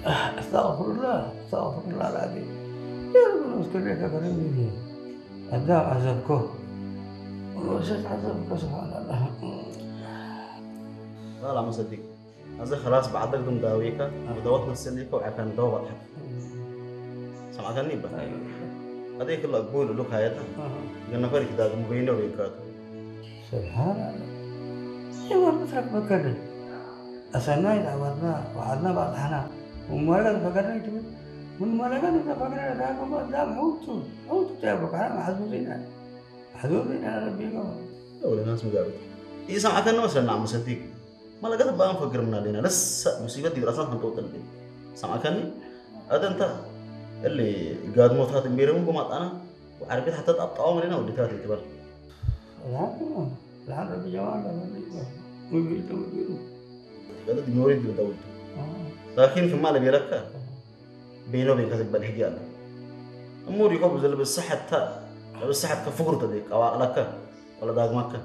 استغفر الله استغفر الله العظيم. يا رب نذكر لك كريم الداء عذبكم والوسط عذبكم سبحان الله. لا مصدق هذا خلاص بعدك دم داويك ودوت نسليك وعكان دوا بضحك سمعتني بقى ايوه هذيك اللي أقول له هايتها قلنا فرق ده مبينه وينكات سبحان الله. يا رب ترك بكري أسناي دعوتنا وعدنا بعض حنا ومالك فكرنا كده والمالك أنت فكرنا ده كم ده حوت تابك حنا محظوظين على ربيكم. ولا ناس مجابت إيه سمعتنا مثلا نعم مصدق ما لقيت بقى مفكر من علينا لسه مصيبة دي رأسنا هنطوط اللي سمعتني هذا أنت اللي قاد موت هذا الميرم قمت أنا وعرفت حتى تقطعوا مننا ودي تاتي تبر لا ربي جمال ويبيتوا هذا دي نوري دي داود لكن في مال بيركا بينه وبين كذب بالحجال أمور يكون زل بالصحة تا بالصحة كفقر تديك أو لك ولا داغ مكة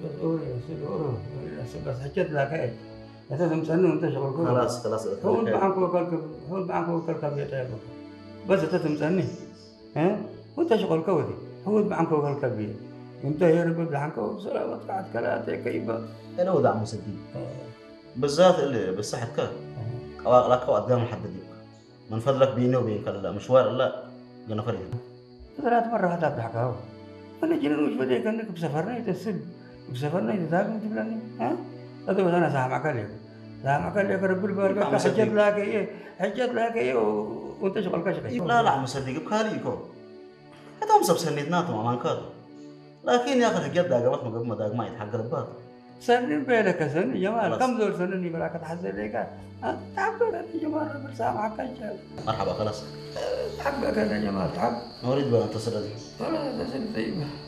بس حكيت لك ايه أنت تمسنه أنت شغل خلاص هو معك وكلك بيتك بس أنت تمسني ها وأنت شغل كودي هو معك وكلك بيت أنت يا رب بلعنك وسلامتك عاد كلاتك كيبا أنا وضع مسدي بالذات اللي بالصحة كا أو لك قدام محددين من فضلك بيني وبينك لا مشوار لا جنا فريد ثلاث مرات هذا بحكاو أنا جينا مش بدي كأنك بسفرنا يتسب بسفرنا يتذاكر أنت بلاني ها هذا بس أنا سامعك عليك سامعك عليك رب البركة حجت لك إيه وأنت شغل كشك لا مصدق بخاليكو هذا مصب سنيتنا ما كاتو لكن يا أخي حجت داعي ما قبل ما داعي ما يتحقق البعض سنين بالك سنين جمال كم دول سنين براك تحزن لك تعبت أنا جمال رب سامعك إن مرحبا خلاص حقك أنا جمال تعب ما أريد بأن تصل ولا تصل طيب